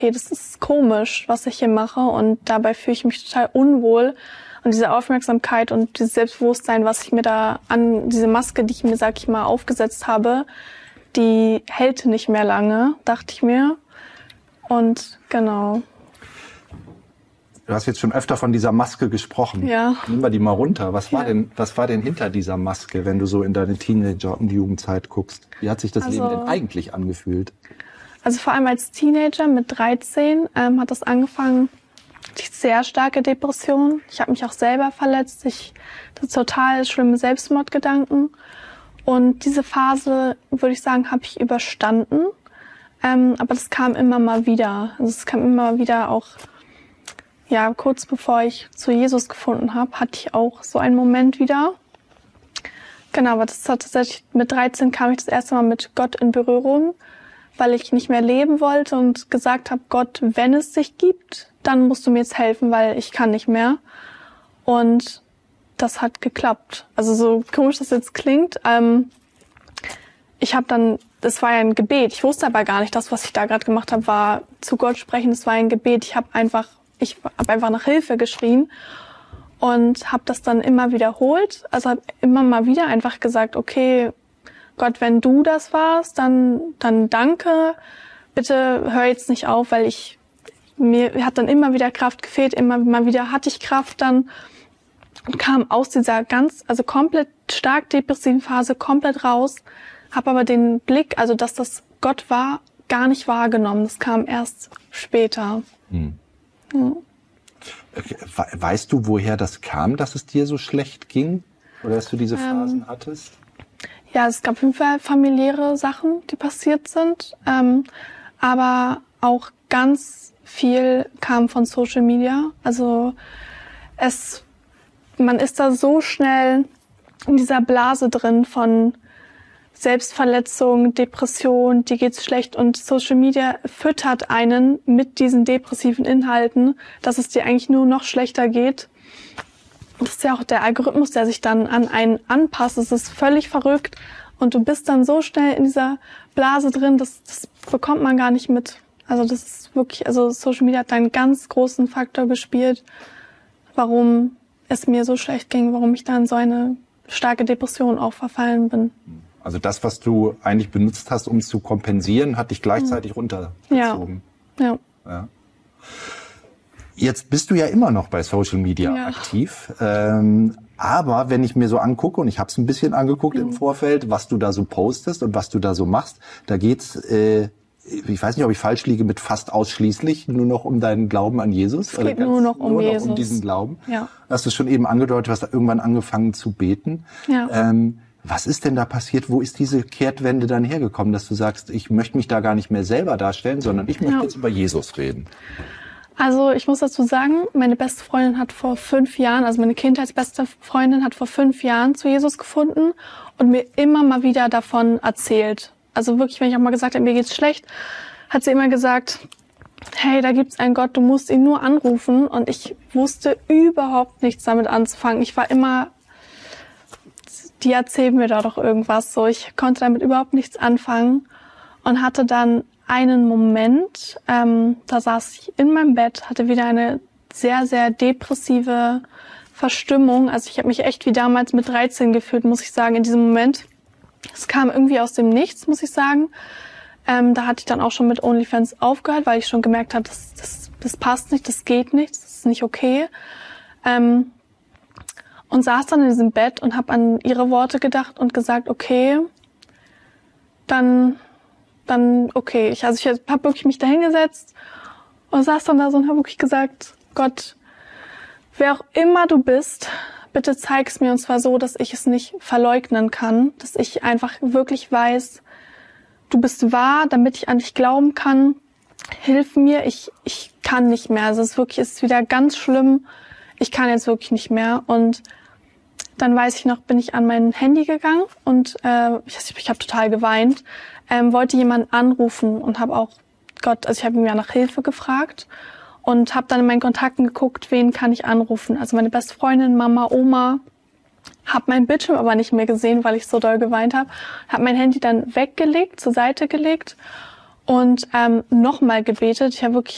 okay, das ist komisch, was ich hier mache, und dabei fühle ich mich total unwohl. Und diese Aufmerksamkeit und dieses Selbstbewusstsein, was ich mir da an, diese Maske, die ich mir, sag ich mal, aufgesetzt habe, die hält nicht mehr lange, dachte ich mir. Und genau. Du hast jetzt schon öfter von dieser Maske gesprochen. Ja. Nehmen wir die mal runter. Was war denn hinter dieser Maske, wenn du so in deine Teenager- und Jugendzeit guckst? Wie hat sich das Leben denn eigentlich angefühlt? Also vor allem als Teenager mit 13 hat das angefangen, die sehr starke Depression. Ich habe mich auch selber verletzt. Das total schlimme Selbstmordgedanken. Und diese Phase, würde ich sagen, habe ich überstanden. Aber das kam immer mal wieder. Also es kam immer wieder auch, ja, kurz bevor ich zu Jesus gefunden habe, hatte ich auch so einen Moment wieder. Genau, aber das hat tatsächlich, mit 13 kam ich das erste Mal mit Gott in Berührung, weil ich nicht mehr leben wollte und gesagt habe, Gott, wenn es dich gibt, dann musst du mir jetzt helfen, weil ich kann nicht mehr. Und das hat geklappt. Also so komisch das jetzt klingt, ich habe dann, das war ja ein Gebet. Ich wusste aber gar nicht, das, was ich da gerade gemacht habe, war zu Gott sprechen. Das war ein Gebet. Ich habe einfach nach Hilfe geschrien und habe das dann immer wiederholt. Also habe immer mal wieder einfach gesagt, okay, Gott, wenn du das warst, dann danke. Bitte hör jetzt nicht auf, weil mir hat dann immer wieder Kraft gefehlt. Immer mal wieder hatte ich Kraft dann und kam aus dieser komplett stark depressiven Phase komplett raus. Habe aber den Blick, also dass das Gott war, gar nicht wahrgenommen. Das kam erst später. Hm. Ja. Weißt du, woher das kam, dass es dir so schlecht ging? Oder dass du diese Phasen hattest? Ja, es gab auf jeden Fall familiäre Sachen, die passiert sind. Aber auch ganz viel kam von Social Media. Also man ist da so schnell in dieser Blase drin von Selbstverletzung, Depression, dir geht's schlecht, und Social Media füttert einen mit diesen depressiven Inhalten, dass es dir eigentlich nur noch schlechter geht. Das ist ja auch der Algorithmus, der sich dann an einen anpasst. Es ist völlig verrückt und du bist dann so schnell in dieser Blase drin, das bekommt man gar nicht mit. Also das ist wirklich, also Social Media hat einen ganz großen Faktor gespielt, warum es mir so schlecht ging, warum ich da in so eine starke Depression auch verfallen bin. Also das, was du eigentlich benutzt hast, um es zu kompensieren, hat dich gleichzeitig runtergezogen. Ja. Jetzt bist du ja immer noch bei Social Media aktiv. Aber wenn ich mir so angucke, und ich habe es ein bisschen angeguckt im Vorfeld, was du da so postest und was du da so machst, da geht's, ich weiß nicht, ob ich falsch liege, mit fast ausschließlich nur noch um deinen Glauben an Jesus. Es geht nur noch um Jesus. Um diesen Glauben. Ja. Hast du schon eben angedeutet, du hast da irgendwann angefangen zu beten. Ja. Was ist denn da passiert? Wo ist diese Kehrtwende dann hergekommen, dass du sagst, ich möchte mich da gar nicht mehr selber darstellen, sondern ich möchte jetzt über Jesus reden? Also ich muss dazu sagen, meine beste Freundin hat vor 5 Jahren, also meine kindheitsbeste Freundin hat vor 5 Jahren zu Jesus gefunden und mir immer mal wieder davon erzählt. Also wirklich, wenn ich auch mal gesagt habe, mir geht's schlecht, hat sie immer gesagt, hey, da gibt's einen Gott, du musst ihn nur anrufen. Und ich wusste überhaupt nichts damit anzufangen. Ich war immer, die erzählen mir da doch irgendwas. So, ich konnte damit überhaupt nichts anfangen und hatte dann einen Moment, da saß ich in meinem Bett, hatte wieder eine sehr, sehr depressive Verstimmung. Also ich habe mich echt wie damals mit 13 gefühlt, muss ich sagen, in diesem Moment. Es kam irgendwie aus dem Nichts, muss ich sagen. Da hatte ich dann auch schon mit OnlyFans aufgehört, weil ich schon gemerkt habe, das passt nicht, das geht nicht, das ist nicht okay. Und saß dann in diesem Bett und habe an ihre Worte gedacht und gesagt, okay, dann okay. Ich habe wirklich mich da hingesetzt und saß dann da so und habe wirklich gesagt, Gott, wer auch immer du bist, bitte zeig's mir, und zwar so, dass ich es nicht verleugnen kann, dass ich einfach wirklich weiß, du bist wahr, damit ich an dich glauben kann. Hilf mir, ich kann nicht mehr. Also es ist wieder ganz schlimm. Ich kann jetzt wirklich nicht mehr. Und dann weiß ich noch, bin ich an mein Handy gegangen und ich habe total geweint, wollte jemanden anrufen und habe auch ich habe ihn ja nach Hilfe gefragt und habe dann in meinen Kontakten geguckt, wen kann ich anrufen. Also meine beste Freundin, Mama, Oma. Habe meinen Bildschirm aber nicht mehr gesehen, weil ich so doll geweint habe. Habe mein Handy dann weggelegt, zur Seite gelegt und nochmal gebetet. Ich habe wirklich